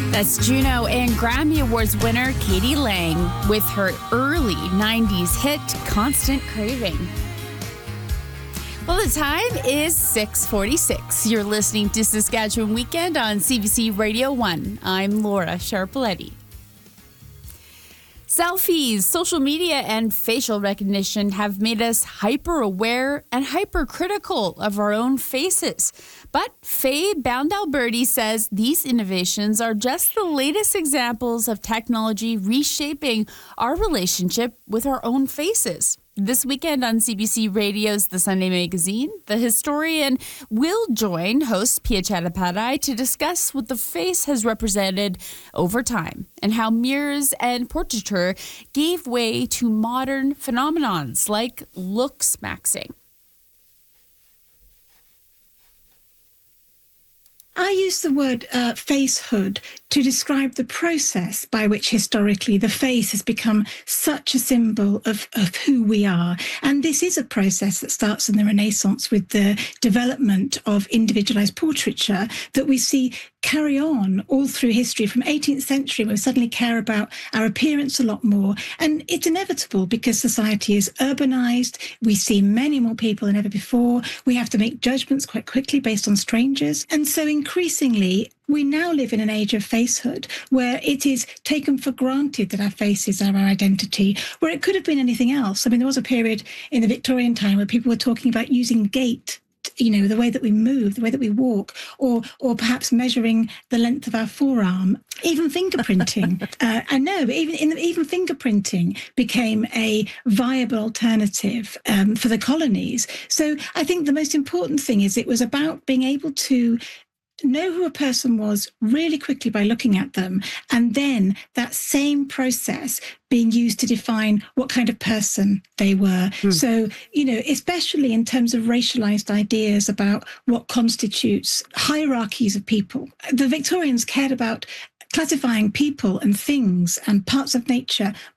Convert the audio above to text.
That's Juno and Grammy Awards winner Katie Lang with her early 90s hit, Constant Craving. Well, the time is 6:46. You're listening to Saskatchewan Weekend on CBC Radio 1. I'm Laura Sharpletti. Selfies, social media, and facial recognition have made us hyper-aware and hypercritical of our own faces. But Faye Bound-Alberti says these innovations are just the latest examples of technology reshaping our relationship with our own faces. This weekend on CBC Radio's The Sunday Magazine, the historian will join host Pia Chattopadhyay to discuss what the face has represented over time and how mirrors and portraiture gave way to modern phenomenons like looks maxing. I use the word facehood to describe the process by which historically the face has become such a symbol of who we are. And this is a process that starts in the Renaissance with the development of individualized portraiture that we see carry on all through history from 18th century, where we suddenly care about our appearance a lot more. And it's inevitable because society is urbanized. We see many more people than ever before. We have to make judgments quite quickly based on strangers. And so increasingly, we now live in an age of facehood where it is taken for granted that our faces are our identity, where it could have been anything else. I mean, there was a period in the Victorian time where people were talking about using gait, you know, the way that we move, the way that we walk, or perhaps measuring the length of our forearm, even fingerprinting. I know, but even fingerprinting became a viable alternative for the colonies. So I think the most important thing is it was about being able to know who a person was really quickly by looking at them, and then that same process being used to define what kind of person they were. So, you know, especially in terms of racialized ideas about what constitutes hierarchies of people, the Victorians cared about classifying people and things and parts of nature